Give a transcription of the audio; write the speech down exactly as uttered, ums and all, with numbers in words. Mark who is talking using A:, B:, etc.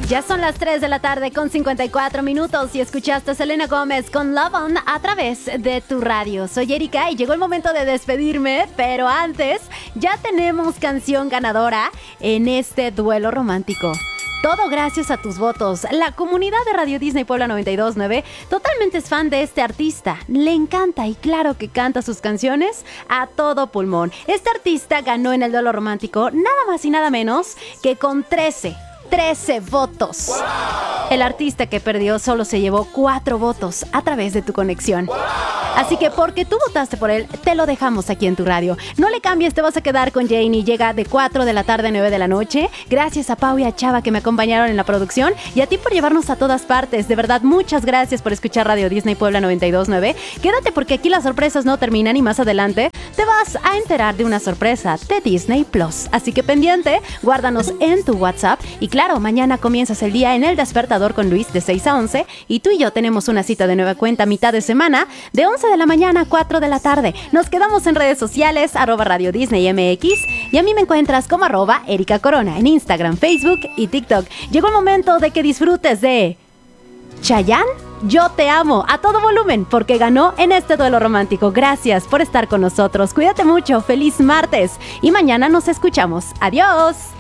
A: Ya son las tres de la tarde con cincuenta y cuatro minutos y escuchaste a Selena Gómez con Love On a través de tu radio. Soy Erika y llegó el momento de despedirme, pero antes ya tenemos canción ganadora en este duelo romántico. Todo gracias a tus votos. La comunidad de Radio Disney Puebla noventa y dos punto nueve totalmente es fan de este artista. Le encanta y claro que canta sus canciones a todo pulmón. Este artista ganó en el duelo romántico nada más y nada menos que con trece votos. ¡Wow! El artista que perdió solo se llevó cuatro votos a través de tu conexión. ¡Wow! Así que porque tú votaste por él, te lo dejamos aquí en tu radio. No le cambies, te vas a quedar con Janie. Llega de cuatro de la tarde a nueve de la noche. Gracias a Pau y a Chava que me acompañaron en la producción y a ti por llevarnos a todas partes. De verdad, muchas gracias por escuchar Radio Disney Puebla noventa y dos punto nueve. Quédate porque aquí las sorpresas no terminan y más adelante te vas a enterar de una sorpresa de Disney Plus. Así que pendiente, guárdanos en tu WhatsApp y claro, mañana comienzas el día en El Despertador con Luis de seis a once y tú y yo tenemos una cita de nueva cuenta a mitad de semana de once de la mañana a cuatro de la tarde. Nos quedamos en redes sociales, arroba Radio Disney M X y a mí me encuentras como arroba Erika Corona en Instagram, Facebook y TikTok. Llegó el momento de que disfrutes de Chayanne, Yo Te Amo, a todo volumen porque ganó en este duelo romántico. Gracias por estar con nosotros. Cuídate mucho, feliz martes y mañana nos escuchamos. Adiós.